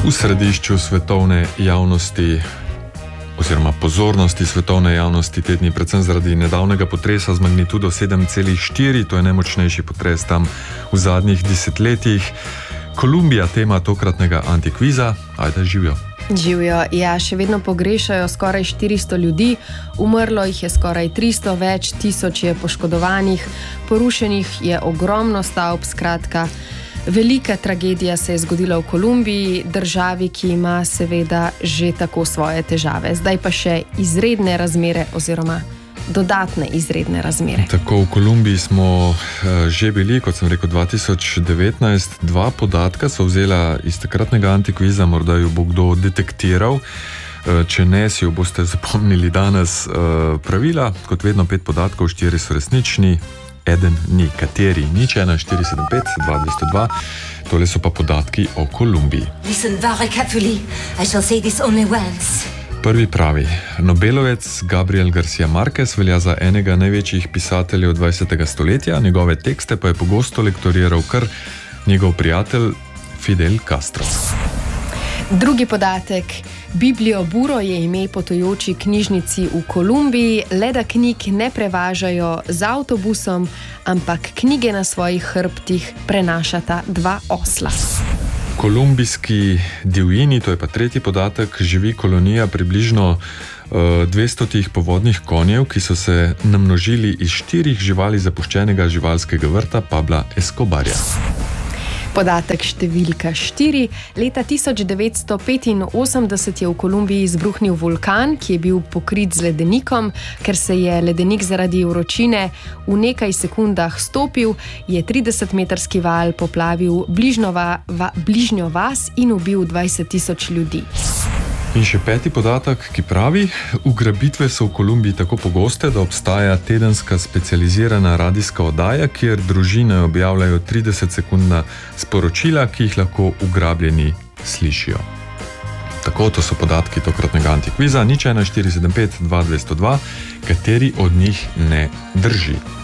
V središču svetovne javnosti oziroma pozornosti svetovne javnosti te dni, predvsem zaradi nedavnega potresa z magnitudo 7,4, to je najmočnejši potres tam v zadnjih desetletjih. Kolumbija, tema tokratnega antikviza. Ajde, živijo. Živijo, ja, še vedno pogrešajo skoraj 400 ljudi, umrlo jih je skoraj 300, več tisoč je poškodovanih, porušenih je ogromno stavb, skratka. Velika tragedija se je zgodila v Kolumbiji, državi, ki ima seveda že tako svoje težave. Zdaj pa še izredne razmere oziroma dodatne izredne razmere. Tako, v Kolumbiji smo že bili, kot sem rekel, 2019. Dva podatka so vzela iz takratnega antikviza, morda jo bo kdo detektiral. Če ne, si jo boste zapomnili danes. Pravila, kot vedno 5 podatkov, 4 so resnični, eden ni. Kateri? Nič 1, 4, 7, 5, 2, 202. Tole so pa podatki o Kolumbiji. Listen very carefully. I shall say this only once. Prvi pravi, Nobelovec Gabriel García Márquez velja za enega največjih pisateljev 20. stoletja, njegove tekste pa je pogosto lektoriral kar njegov prijatelj Fidel Castro. Drugi podatek. Biblioburo je ime potujoči knjižnici v Kolumbiji, le da knjig ne prevažajo z avtobusom, ampak knjige na svojih hrbtih prenašata 2 osla. Kolumbijski divjini, to je pa tretji podatek, živi kolonija približno 200 povodnih konjev, ki so se namnožili iz 4 živali zapuščenega živalskega vrta Pabla Escobarja. Podatek številka 4. Leta 1985 je v Kolumbiji izbruhnil vulkan, ki je bil pokrit z ledenikom. Ker se je ledenik zaradi vročine v nekaj sekundah stopil, je 30-metrski val poplavil bližnjo vas in ubil 20.000 ljudi. In še 5. podatek, ki pravi, ugrabitve so v Kolumbiji tako pogoste, da obstaja tedenska specializirana radijska oddaja, kjer družine objavljajo 30-sekundna sporočila, ki jih lahko ugrabljeni slišijo. Tako, to so podatki tokratnega antikviza. Nič 1, 4, 7, 5, 2, 202. Kateri od njih ne drži?